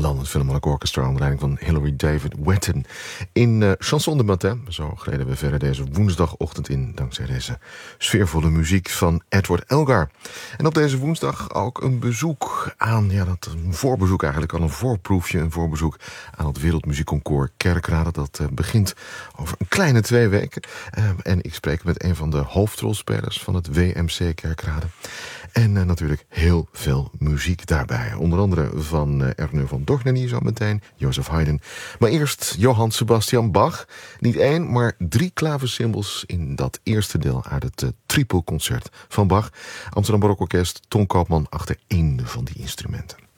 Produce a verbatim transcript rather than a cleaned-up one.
London Philharmonic Orchestra onder leiding van Hilary David Wetton. In uh, Chanson de Matin, zo gleden we verder deze woensdagochtend in, dankzij deze sfeervolle muziek van Edward Elgar. En op deze woensdag ook een bezoek aan, ja, dat een voorbezoek eigenlijk, al een voorproefje, een voorbezoek aan het Wereldmuziekconcours Kerkrade. Dat uh, begint over een kleine twee weken. Uh, en ik spreek met een van de hoofdrolspelers van het W M C Kerkrade. En uh, natuurlijk heel veel muziek daarbij. Onder andere van uh, Ernő van Dohnányi zo meteen, Joseph Haydn. Maar eerst Johann Sebastian Bach. Niet één, maar drie klaversymbals in dat eerste deel uit het uh, Tripelconcert van Bach. Amsterdam Barokorkest, Ton Koopman achter één van die instrumenten.